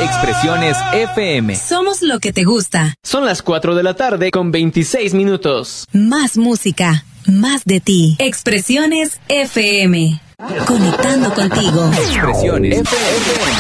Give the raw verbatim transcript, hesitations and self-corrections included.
Expresiones F M. Somos lo que te gusta. Son las cuatro de la tarde con veintiséis minutos. Más música, más de ti. Expresiones F M. Conectando contigo. Expresiones F M.